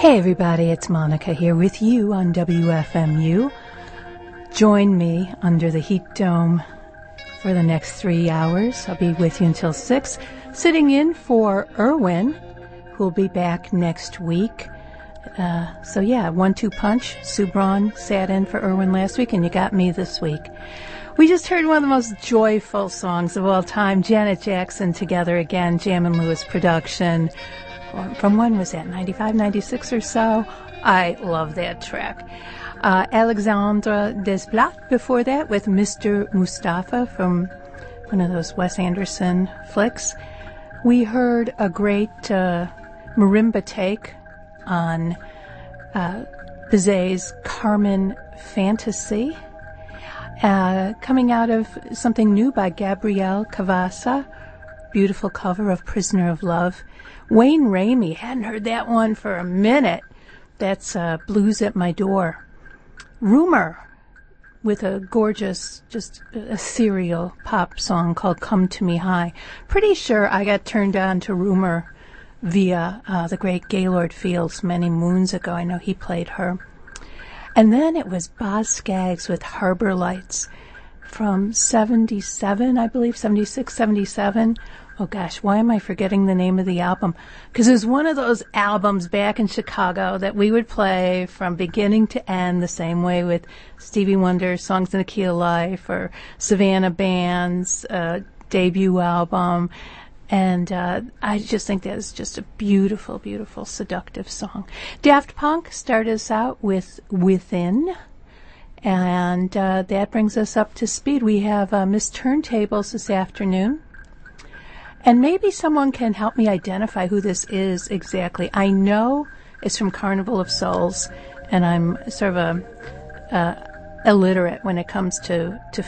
Hey everybody, it's Monica here with you on WFMU. Join me under the heat dome for the next 3 hours. I'll be with you until 6, sitting in for Erwin, who'll be back next week. So yeah, 1-2 punch. Sue Braun sat in for Erwin last week, and you got me this week. We just heard one of the most joyful songs of all time, Janet Jackson, Together Again, Jam and Lewis production. From when was that, 95, 96 or so? I love that track. Alexandre Desplat before that with Mr. Mustafa from one of those Wes Anderson flicks. We heard a great marimba take on Bizet's Carmen Fantasy, coming out of something new by Gabrielle Cavassa, beautiful cover of Prisoner of Love. Wayne Ramey, hadn't heard that one for a minute. That's Blues at My Door. Rumor with a gorgeous, just ethereal pop song called Come to Me High. Pretty sure I got turned on to Rumor via the great Gaylord Fields many moons ago. I know he played her. And then it was Boz Scaggs with Harbor Lights from 77, I believe, 76, 77. Oh gosh, why am I forgetting the name of the album? Because it was one of those albums back in Chicago that we would play from beginning to end, the same way with Stevie Wonder's Songs in the Key of Life or Savannah Band's debut album. And I just think that is just a beautiful, beautiful, seductive song. Daft Punk started us out with Within. And that brings us up to speed. We have Miss Turntables this afternoon. And maybe someone can help me identify who this is exactly. I know it's from Carnival of Souls, and I'm sort of illiterate when it comes to